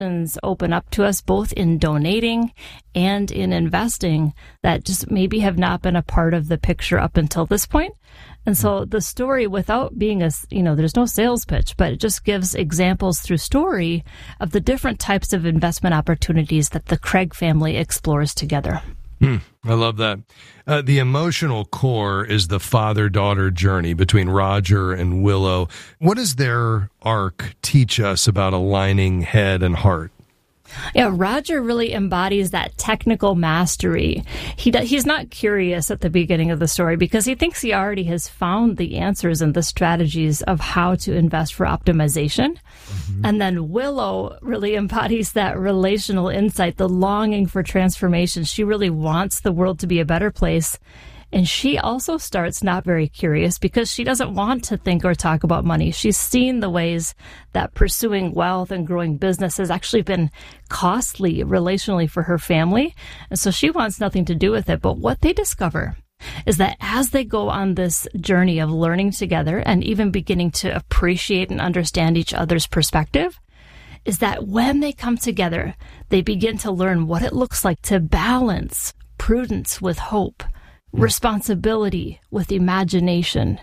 open up to us, both in donating and in investing, that just maybe have not been a part of the picture up until this point. And so the story, without being there's no sales pitch, but it just gives examples through story of the different types of investment opportunities that the Craig family explores together. I love that. The emotional core is the father-daughter journey between Roger and Willow. What does their arc teach us about aligning head and heart? Yeah, Roger really embodies that technical mastery. He's not curious at the beginning of the story because he thinks he already has found the answers and the strategies of how to invest for optimization. Mm-hmm. And then Willow really embodies that relational insight, the longing for transformation. She really wants the world to be a better place. And she also starts not very curious because she doesn't want to think or talk about money. She's seen the ways that pursuing wealth and growing business has actually been costly relationally for her family. And so she wants nothing to do with it. But what they discover is that as they go on this journey of learning together and even beginning to appreciate and understand each other's perspective, is that when they come together, they begin to learn what it looks like to balance prudence with hope, responsibility with imagination,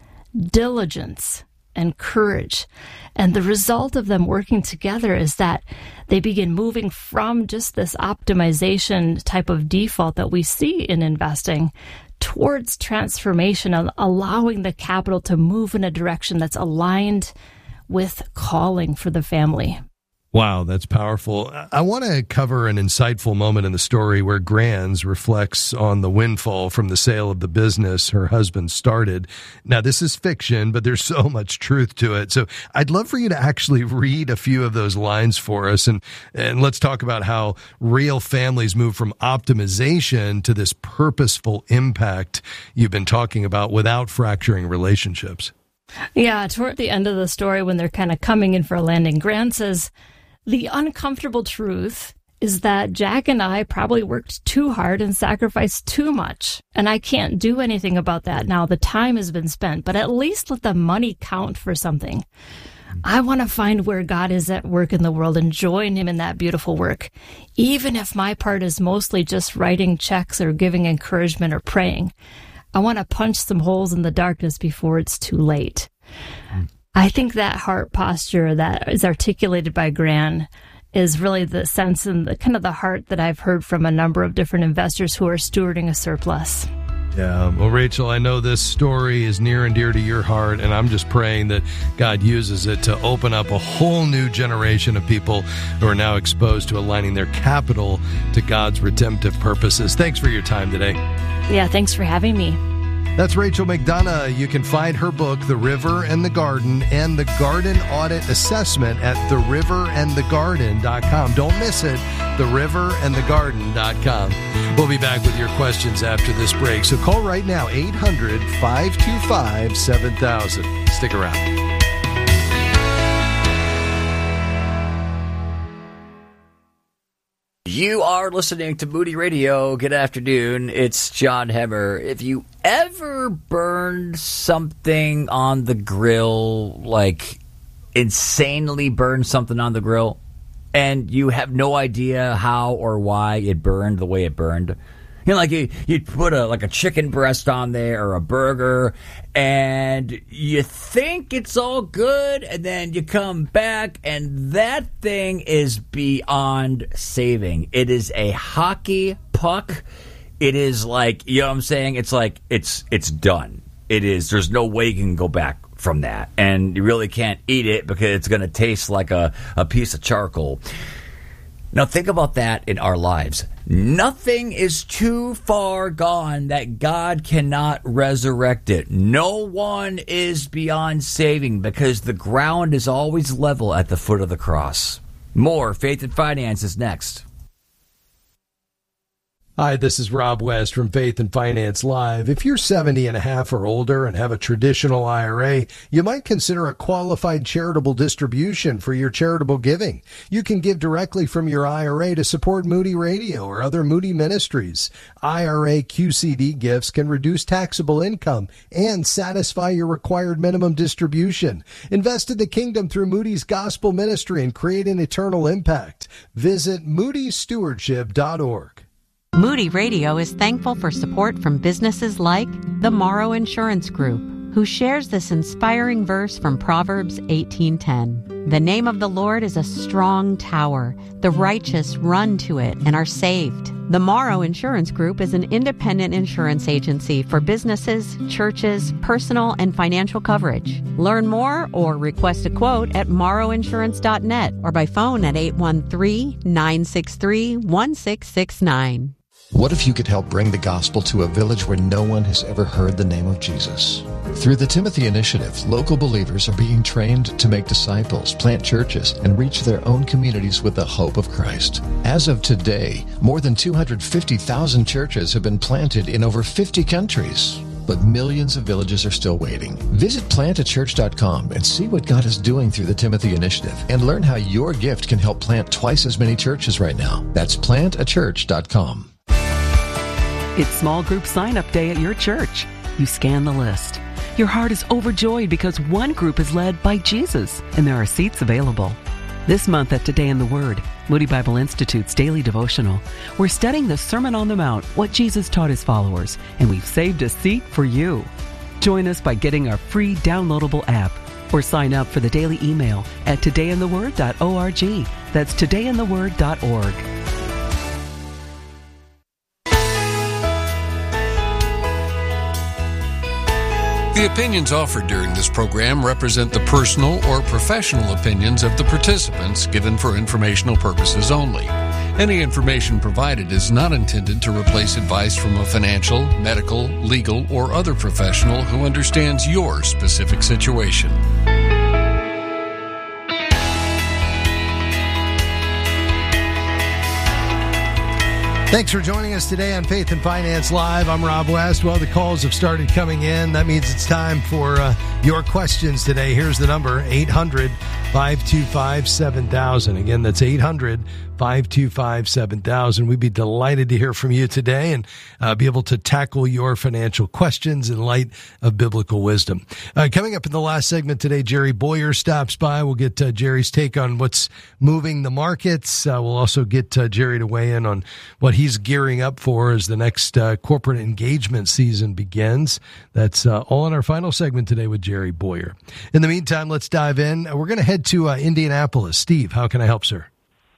diligence and courage. And the result of them working together is that they begin moving from just this optimization type of default that we see in investing towards transformation, and allowing the capital to move in a direction that's aligned with calling for the family. Wow, that's powerful. I want to cover an insightful moment in the story where Granz reflects on the windfall from the sale of the business her husband started. Now, this is fiction, but there's so much truth to it. So I'd love for you to actually read a few of those lines for us. And let's talk about how real families move from optimization to this purposeful impact you've been talking about without fracturing relationships. Yeah, toward the end of the story, when they're kind of coming in for a landing, Granz says, "The uncomfortable truth is that Jack and I probably worked too hard and sacrificed too much. And I can't do anything about that now. The time has been spent, but at least let the money count for something. I want to find where God is at work in the world and join him in that beautiful work, even if my part is mostly just writing checks or giving encouragement or praying. I want to punch some holes in the darkness before it's too late." I think that heart posture that is articulated by Gran is really the sense and the kind of the heart that I've heard from a number of different investors who are stewarding a surplus. Yeah. Well, Rachel, I know this story is near and dear to your heart, and I'm just praying that God uses it to open up a whole new generation of people who are now exposed to aligning their capital to God's redemptive purposes. Thanks for your time today. Yeah, thanks for having me. That's Rachel McDonough. You can find her book, The River and the Garden, and the Garden Audit Assessment at theriverandthegarden.com. Don't miss it, theriverandthegarden.com. We'll be back with your questions after this break. So call right now, 800-525-7000. Stick around. You are listening to Moody Radio. Good afternoon. It's John Hemmer. If you ever burned something on the grill, like insanely burned something on the grill, and you have no idea how or why it burned the way it burned, you know, like you'd put a chicken breast on there or a burger, and you think it's all good, and then you come back, and that thing is beyond saving. It is a hockey puck. It is like, you know what I'm saying? It's like it's done. It is. There's no way you can go back from that, and you really can't eat it because it's going to taste like a piece of charcoal. Now, think about that in our lives. Nothing is too far gone that God cannot resurrect it. No one is beyond saving because the ground is always level at the foot of the cross. More Faith and Finance is next. Hi, this is Rob West from Faith and Finance Live. If you're 70 and a half or older and have a traditional IRA, you might consider a qualified charitable distribution for your charitable giving. You can give directly from your IRA to support Moody Radio or other Moody ministries. IRA QCD gifts can reduce taxable income and satisfy your required minimum distribution. Invest in the kingdom through Moody's Gospel Ministry and create an eternal impact. Visit moodystewardship.org. Moody Radio is thankful for support from businesses like the Morrow Insurance Group, who shares this inspiring verse from Proverbs 18:10. The name of the Lord is a strong tower. The righteous run to it and are saved. The Morrow Insurance Group is an independent insurance agency for businesses, churches, personal and financial coverage. Learn more or request a quote at morrowinsurance.net or by phone at 813-963-1669. What if you could help bring the gospel to a village where no one has ever heard the name of Jesus? Through the Timothy Initiative, local believers are being trained to make disciples, plant churches, and reach their own communities with the hope of Christ. As of today, more than 250,000 churches have been planted in over 50 countries. But millions of villages are still waiting. Visit plantachurch.com and see what God is doing through the Timothy Initiative and learn how your gift can help plant twice as many churches right now. That's plantachurch.com. It's small group sign-up day at your church. You scan the list. Your heart is overjoyed because one group is led by Jesus, and there are seats available. This month at Today in the Word, Moody Bible Institute's daily devotional, we're studying the Sermon on the Mount, what Jesus taught his followers, and we've saved a seat for you. Join us by getting our free downloadable app or sign up for the daily email at todayintheword.org. That's todayintheword.org. The opinions offered during this program represent the personal or professional opinions of the participants given for informational purposes only. Any information provided is not intended to replace advice from a financial, medical, legal, or other professional who understands your specific situation. Thanks for joining us today on Faith and Finance Live. I'm Rob West. Well, the calls have started coming in. That means it's time for your questions today. Here's the number, 800-525-7000. Again, that's 800-525-7000. We'd be delighted to hear from you today and be able to tackle your financial questions in light of biblical wisdom. Coming up in the last segment today, Jerry Boyer stops by. We'll get Jerry's take on what's moving the markets. We'll also get Jerry to weigh in on what he's gearing up for as the next corporate engagement season begins. That's all in our final segment today with Jerry Boyer. In the meantime, let's dive in. We're going to head to Indianapolis. Steve, how can I help, sir?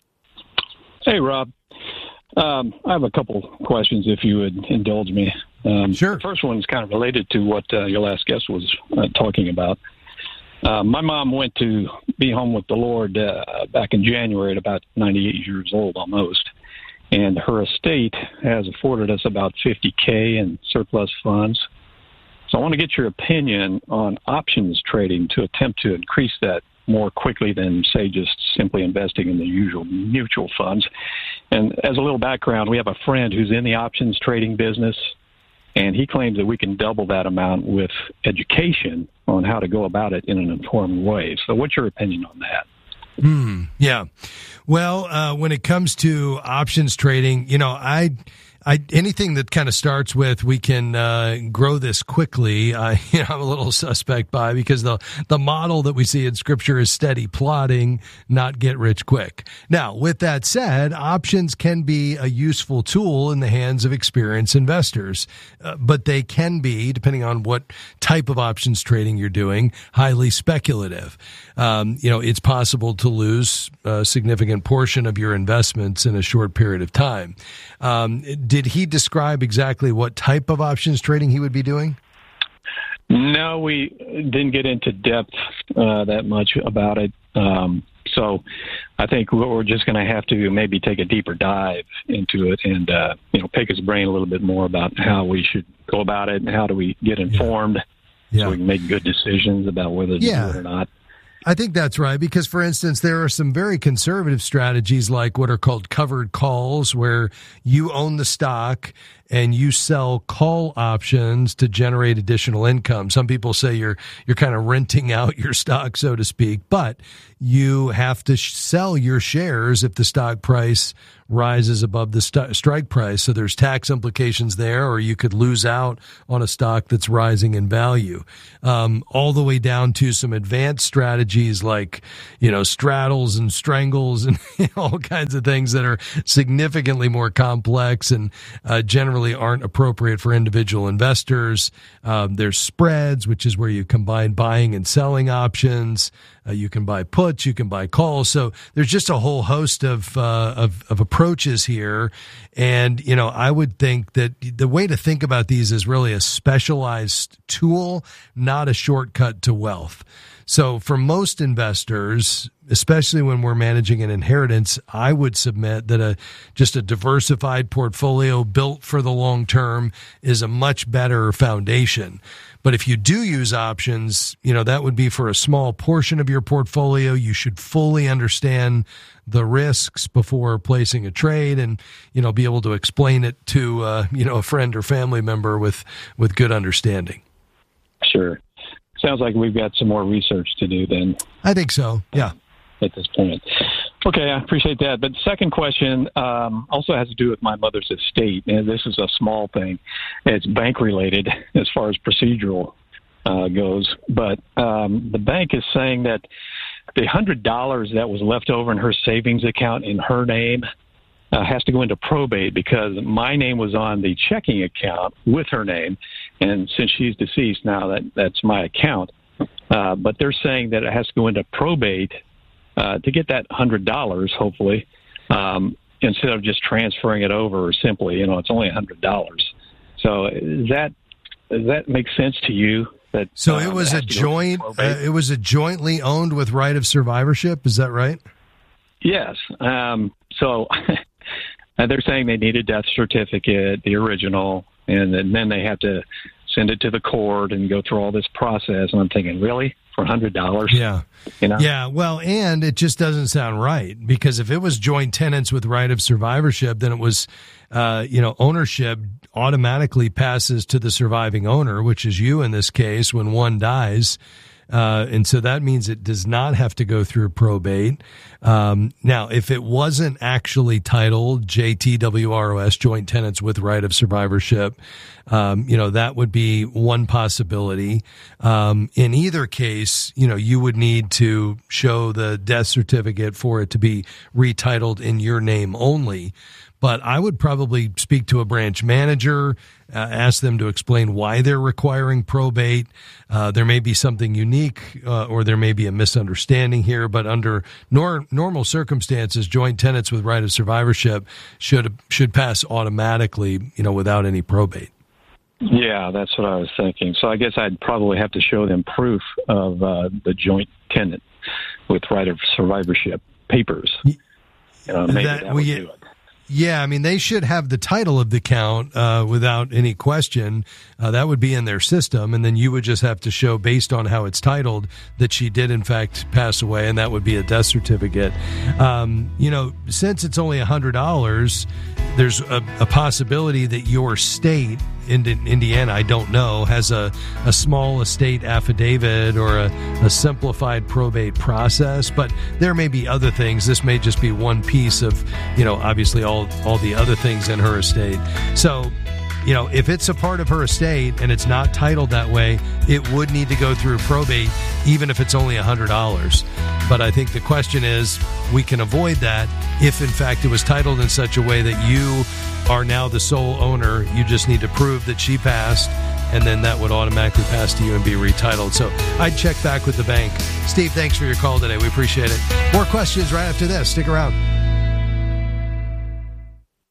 Hey, Rob. I have a couple questions, if you would indulge me. Sure. The first one is kind of related to what your last guest was talking about. My mom went to be home with the Lord back in January at about 98 years old almost. And her estate has afforded us about $50K in surplus funds. So I want to get your opinion on options trading to attempt to increase that more quickly than, say, just simply investing in the usual mutual funds. And as a little background, we have a friend who's in the options trading business, and he claims that we can double that amount with education on how to go about it in an informed way. So what's your opinion on that? Yeah. Well, when it comes to options trading, anything that kind of starts with we can grow this quickly, I'm a little suspect by, because the model that we see in Scripture is steady plotting, not get rich quick. Now, with that said, options can be a useful tool in the hands of experienced investors, but they can be, depending on what type of options trading you're doing, highly speculative. It's possible to lose a significant portion of your investments in a short period of time. Did he describe exactly what type of options trading he would be doing? No, we didn't get into depth that much about it. So I think we're just going to have to maybe take a deeper dive into it and, pick his brain a little bit more about how we should go about it and how do we get informed so we can make good decisions about whether to do it or not. I think that's right, because, for instance, there are some very conservative strategies like what are called covered calls, where you own the stock and you sell call options to generate additional income. Some people say you're kind of renting out your stock, so to speak, but you have to sell your shares if the stock price rises above the strike price. So there's tax implications there, or you could lose out on a stock that's rising in value. All the way down to some advanced strategies like, straddles and strangles and all kinds of things that are significantly more complex and generally aren't appropriate for individual investors. There's spreads, which is where you combine buying and selling options. You can buy puts, you can buy calls. So there's just a whole host of approaches here. And, I would think that the way to think about these is really a specialized tool, not a shortcut to wealth. So for most investors, especially when we're managing an inheritance, I would submit that just a diversified portfolio built for the long term is a much better foundation. But if you do use options, that would be for a small portion of your portfolio. You should fully understand the risks before placing a trade and, be able to explain it to, a friend or family member with good understanding. Sure. Sounds like we've got some more research to do then. I think so, yeah. At this point. Okay, I appreciate that. But the second question also has to do with my mother's estate. And this is a small thing. It's bank-related as far as procedural goes. But the bank is saying that the $100 that was left over in her savings account in her name has to go into probate because my name was on the checking account with her name. And since she's deceased now, that's my account. But they're saying that it has to go into probate to get that $100, hopefully, instead of just transferring it over simply. It's only $100. So does that make sense to you? So it was a joint. It was a jointly owned with right of survivorship. Is that right? Yes. So they're saying they need a death certificate, the original, and then they have to send it to the court and go through all this process. And I'm thinking, really? For $100? Yeah. Yeah. Well, and it just doesn't sound right, because if it was joint tenants with right of survivorship, then it was, ownership automatically passes to the surviving owner, which is you in this case, when one dies. And so that means it does not have to go through probate. Now, if it wasn't actually titled JTWROS, joint tenants with right of survivorship, that would be one possibility. In either case, you would need to show the death certificate for it to be retitled in your name only. But I would probably speak to a branch manager, ask them to explain why they're requiring probate. There may be something unique, or there may be a misunderstanding here, but under normal circumstances, joint tenants with right of survivorship should pass automatically, without any probate. Yeah, that's what I was thinking. So I guess I'd probably have to show them proof of the joint tenant with right of survivorship papers. Maybe that would do it. Yeah, they should have the title of the account without any question. That would be in their system, and then you would just have to show, based on how it's titled, that she did in fact pass away, and that would be a death certificate. Since it's only $100, there's a possibility that your state, in Indiana, I don't know, has a small estate affidavit or a simplified probate process, but there may be other things. This may just be one piece of, obviously all the other things in her estate. So, if it's a part of her estate and it's not titled that way, it would need to go through probate, even if it's only $100. But I think the question is, we can avoid that if, in fact, it was titled in such a way that you are now the sole owner. You just need to prove that she passed, and then that would automatically pass to you and be retitled. So I'd check back with the bank. Steve, thanks for your call today. We appreciate it. More questions right after this. Stick around.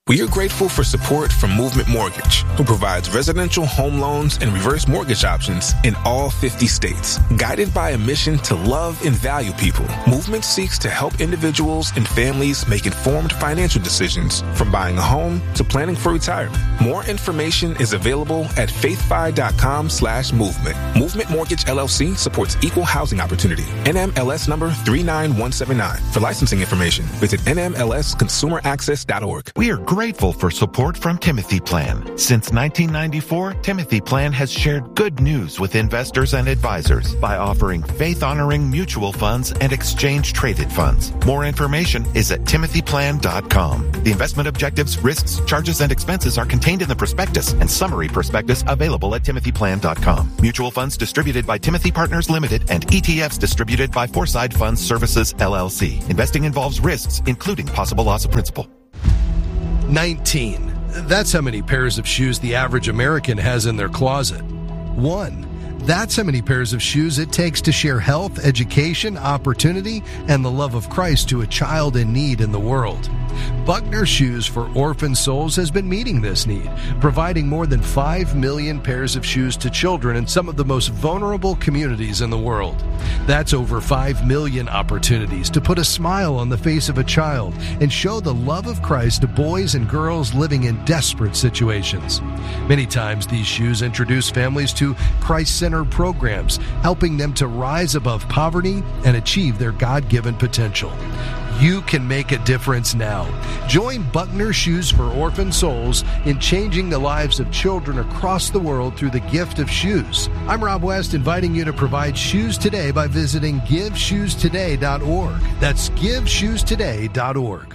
We are grateful for support from Movement Mortgage, who provides residential home loans and reverse mortgage options in all 50 states. Guided by a mission to love and value people, Movement seeks to help individuals and families make informed financial decisions, from buying a home to planning for retirement. More information is available at faithfi.com/movement. Movement Mortgage LLC supports equal housing opportunity. NMLS number 39179. For licensing information, visit nmlsconsumeraccess.org. We are grateful for support from Timothy Plan. Since 1994, Timothy Plan has shared good news with investors and advisors by offering faith-honoring mutual funds and exchange-traded funds. More information is at timothyplan.com. The investment objectives, risks, charges, and expenses are contained in the prospectus and summary prospectus available at timothyplan.com. Mutual funds distributed by Timothy Partners Limited and ETFs distributed by Foreside Funds Services, LLC. Investing involves risks, including possible loss of principal. 19. That's how many pairs of shoes the average American has in their closet. 1. That's how many pairs of shoes it takes to share health, education, opportunity, and the love of Christ to a child in need in the world. Buckner Shoes for Orphan Souls has been meeting this need, providing more than 5 million pairs of shoes to children in some of the most vulnerable communities in the world. That's over 5 million opportunities to put a smile on the face of a child and show the love of Christ to boys and girls living in desperate situations. Many times these shoes introduce families to Christ-centered programs, helping them to rise above poverty and achieve their God-given potential. You can make a difference now. Join Buckner Shoes for Orphan Souls in changing the lives of children across the world through the gift of shoes. I'm Rob West, inviting you to provide shoes today by visiting GiveShoesToday.org. That's GiveShoesToday.org.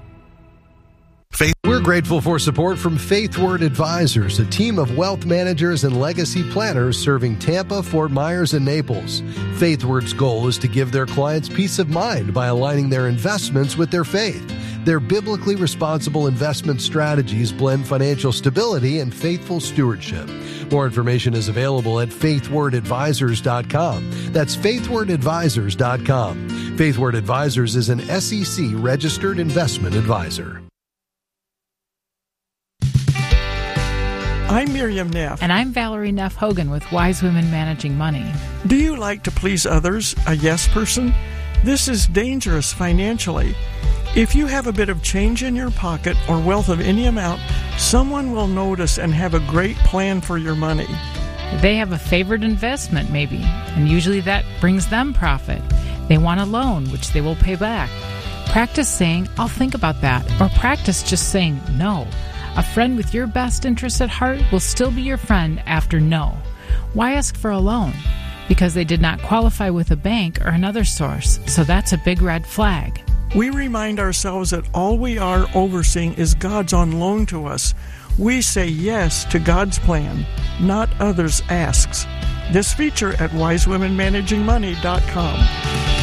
We're grateful for support from FaithWord Advisors, a team of wealth managers and legacy planners serving Tampa, Fort Myers, and Naples. FaithWord's goal is to give their clients peace of mind by aligning their investments with their faith. Their biblically responsible investment strategies blend financial stability and faithful stewardship. More information is available at faithwordadvisors.com. That's faithwordadvisors.com. FaithWord Advisors is an SEC-registered investment advisor. I'm Miriam Neff. And I'm Valerie Neff Hogan with Wise Women Managing Money. Do you like to please others, a yes person? This is dangerous financially. If you have a bit of change in your pocket or wealth of any amount, someone will notice and have a great plan for your money. They have a favored investment, maybe, and usually that brings them profit. They want a loan, which they will pay back. Practice saying, "I'll think about that," or practice just saying no. A friend with your best interests at heart will still be your friend after no. Why ask for a loan? Because they did not qualify with a bank or another source, so that's a big red flag. We remind ourselves that all we are overseeing is God's on loan to us. We say yes to God's plan, not others' asks. This feature at wisewomenmanagingmoney.com.